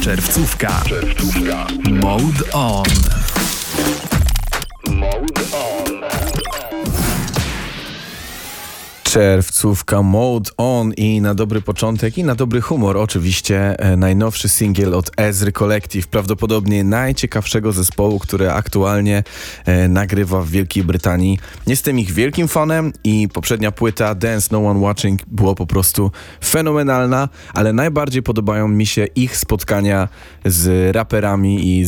Czerwcówka. Mode on. Czerwcówka Mode On i na dobry początek i na dobry humor oczywiście najnowszy singiel od Ezry Collective, prawdopodobnie najciekawszego zespołu, który aktualnie nagrywa w Wielkiej Brytanii. Jestem ich wielkim fanem i poprzednia płyta Dance No One Watching była po prostu fenomenalna, ale najbardziej podobają mi się ich spotkania z raperami i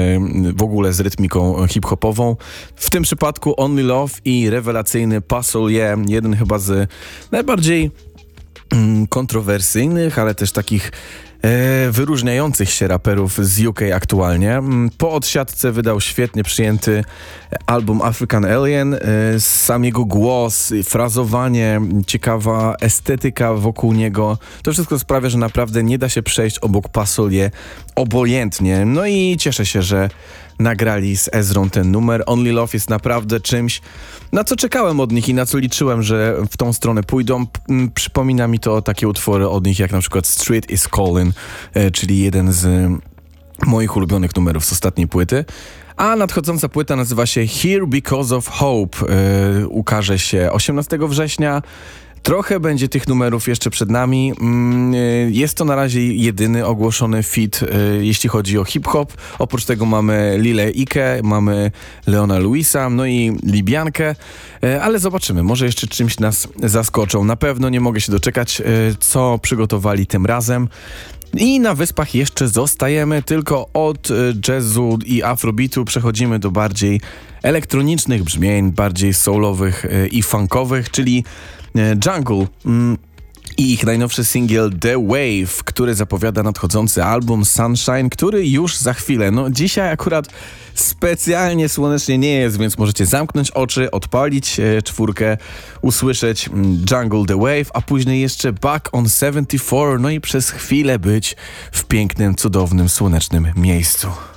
w ogóle z rytmiką hip-hopową. W tym przypadku Only Love i rewelacyjny Puzzle Yeah, jeden chyba z najbardziej kontrowersyjnych, ale też takich wyróżniających się raperów z UK aktualnie. Po odsiadce wydał świetnie przyjęty album African Alien. Sam jego głos, frazowanie, ciekawa estetyka wokół niego, to wszystko sprawia, że naprawdę nie da się przejść obok Puzzle Yeah obojętnie. No i cieszę się, że nagrali z Ezrą ten numer. Only Love jest naprawdę czymś, na co czekałem od nich i na co liczyłem, że w tą stronę pójdą. Przypomina mi to takie utwory od nich, jak na przykład Street is Calling, czyli jeden z moich ulubionych numerów z ostatniej płyty. A nadchodząca płyta nazywa się Here Because of Hope. Ukaże się 18 września. Trochę będzie tych numerów jeszcze przed nami. Jest to na razie jedyny ogłoszony feat, jeśli chodzi o hip-hop. Oprócz tego mamy Lilę Ike, mamy Leona Lewisa, no i Libiankę. Ale zobaczymy, może jeszcze czymś nas zaskoczą. Na pewno nie mogę się doczekać, co przygotowali tym razem. I na Wyspach jeszcze zostajemy, tylko od jazzu i afrobeatu przechodzimy do bardziej elektronicznych brzmień, bardziej soulowych i funkowych, czyli Jungle i ich najnowszy singiel The Wave, który zapowiada nadchodzący album Sunshine, który już za chwilę. No dzisiaj akurat specjalnie słonecznie nie jest, więc możecie zamknąć oczy, odpalić czwórkę, usłyszeć Jungle The Wave, a później jeszcze Back on 74, no i przez chwilę być w pięknym, cudownym, słonecznym miejscu.